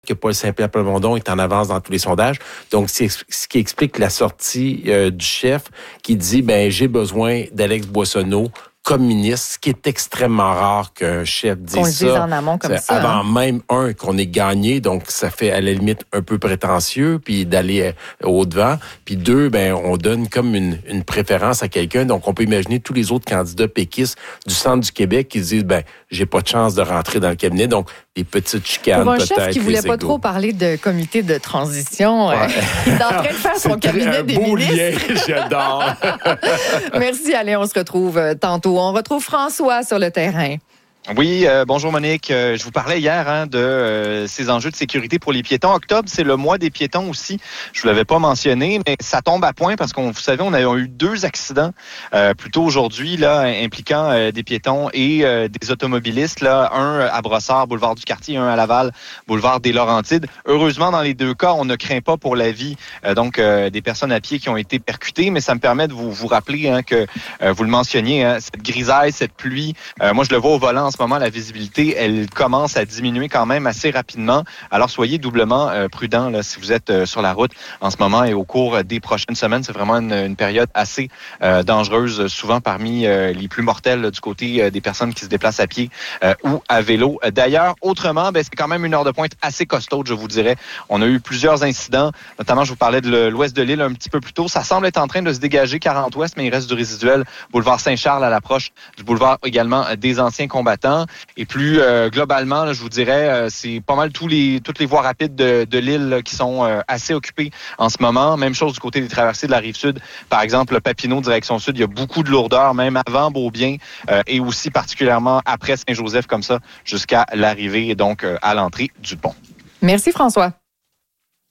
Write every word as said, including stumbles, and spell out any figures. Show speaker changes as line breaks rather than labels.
que Paul Saint-Pierre Plamondon est en avance dans tous les sondages. Donc, c'est ce qui explique la sortie euh, du chef qui dit, ben j'ai besoin d'Alex Boissonnault comme ministre, ce qui est extrêmement rare qu'un chef dise
qu'on
ça.
Qu'on le dise en amont comme ça.
Avant
hein?
même, un, qu'on ait gagné, donc ça fait à la limite un peu prétentieux, puis d'aller euh, au-devant. Puis deux, ben on donne comme une, une préférence à quelqu'un. Donc, on peut imaginer tous les autres candidats péquistes du centre du Québec qui disent, ben j'ai pas de chance de rentrer dans le cabinet. Donc, des petites chicanes,
Pour un
peut-être.
chef qui voulait pas trop parler de comité de transition, ouais. euh, il est en train de faire son cabinet des
beau
ministres.
Lien, j'adore.
Merci, allez, on se retrouve tantôt. On retrouve François sur le terrain.
Oui, euh, bonjour Monique. Euh, je vous parlais hier hein, de euh, ces enjeux de sécurité pour les piétons. Octobre, c'est le mois des piétons aussi. Je vous l'avais pas mentionné, mais ça tombe à point parce qu'on, vous savez, on a eu deux accidents euh, plus tôt aujourd'hui là, impliquant euh, des piétons et euh, des automobilistes. Là, un à Brossard, boulevard du Quartier, un à Laval, boulevard des Laurentides. Heureusement, dans les deux cas, on ne craint pas pour la vie euh, donc euh, des personnes à pied qui ont été percutées, mais ça me permet de vous vous rappeler hein, que euh, vous le mentionniez, hein, cette grisaille, cette pluie. Euh, moi, je le vois au volant. En ce moment, la visibilité, elle commence à diminuer quand même assez rapidement. Alors, soyez doublement euh, prudents là, si vous êtes euh, sur la route en ce moment et au cours des prochaines semaines. C'est vraiment une, une période assez euh, dangereuse, souvent parmi euh, les plus mortelles là, du côté euh, des personnes qui se déplacent à pied euh, ou à vélo. D'ailleurs, autrement, ben, c'est quand même une heure de pointe assez costaude, je vous dirais. On a eu plusieurs incidents, notamment, je vous parlais de l'ouest de l'île un petit peu plus tôt. Ça semble être en train de se dégager quarante ouest, mais il reste du résiduel. Boulevard Saint-Charles à l'approche du boulevard également des anciens combattants. Et plus euh, globalement, là, je vous dirais, euh, c'est pas mal tous les, toutes les voies rapides de, de l'île là, qui sont euh, assez occupées en ce moment. Même chose du côté des traversées de la Rive-Sud. Par exemple, le Papineau, direction Sud, il y a beaucoup de lourdeur, même avant Beaubien euh, et aussi particulièrement après Saint-Joseph, comme ça, jusqu'à l'arrivée, donc euh, à l'entrée du pont.
Merci François.